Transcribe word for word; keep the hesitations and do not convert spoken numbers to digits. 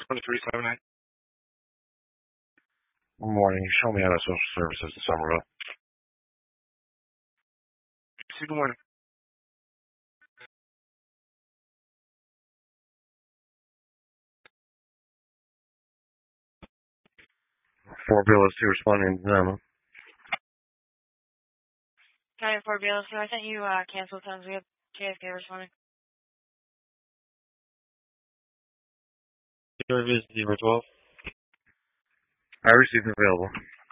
twenty-three seventy-nine. Good morning. Show me out of social services in Somerville. See, good morning. Four B L S two responding to them. County four B L S two, I sent you uh, cancel times. We have J F K responding. Service zero twelve. I received available.